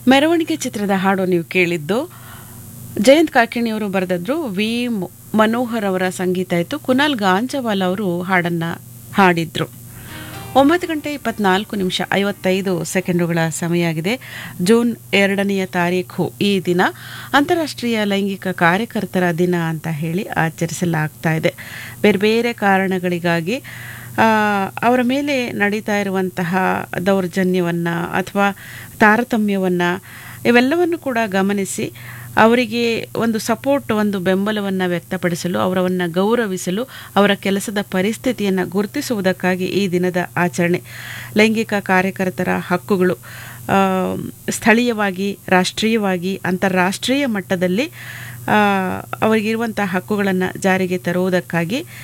ಮೆರವಣಿಗೆ ಚಿತ್ರದ ಹಾಡು ನೀವು ಕೇಳಿದ್ದು. ಜಯಂತ್ ಕಾಕಿಣಿಯವರು ಬರೆದದ್ರು, ವಿ ಮನೋಹರ್ ಅವರ ಸಂಗೀತ ಇತ್ತು. ಕುನಾಲ್ ಗಾಂಜವಾಲ್ ಅವರು ಹಾಡನ್ನು ಹಾಡಿದ್ರು. 9:24:55 ಸಮಯ ಆಗಿದೆ. ಜೂನ್ 2ನೇ ತಾರೀಖು ಈ ದಿನ ಅಂತಾರಾಷ್ಟ್ರೀಯ ಲೈಂಗಿಕ ಕಾರ್ಯಕರ್ತರ ದಿನ ಅಂತ ಹೇಳಿ ಆಚರಿಸಲಾಗ್ತಾ ಇದೆ. ಬೇರೆ ಬೇರೆ ಕಾರಣಗಳಿಗಾಗಿ ಅವರ ಮೇಲೆ ನಡೀತಾ ಇರುವಂತಹ ದೌರ್ಜನ್ಯವನ್ನು ಅಥವಾ ತಾರತಮ್ಯವನ್ನು ಇವೆಲ್ಲವನ್ನು ಕೂಡ ಗಮನಿಸಿ ಅವರಿಗೆ ಒಂದು ಸಪೋರ್ಟ್, ಒಂದು ಬೆಂಬಲವನ್ನು ವ್ಯಕ್ತಪಡಿಸಲು, ಅವರನ್ನು ಗೌರವಿಸಲು, ಅವರ ಕೆಲಸದ ಪರಿಸ್ಥಿತಿಯನ್ನು ಗುರುತಿಸುವುದಕ್ಕಾಗಿ ಈ ದಿನದ ಆಚರಣೆ. ಲೈಂಗಿಕ ಕಾರ್ಯಕರ್ತರ ಹಕ್ಕುಗಳು ಸ್ಥಳೀಯವಾಗಿ, ರಾಷ್ಟ್ರೀಯವಾಗಿ, ಅಂತಾರಾಷ್ಟ್ರೀಯ ಮಟ್ಟದಲ್ಲಿ ಅವರಿಗಿರುವಂಥ ಹಕ್ಕುಗಳನ್ನು ಜಾರಿಗೆ ತರುವುದಕ್ಕಾಗಿ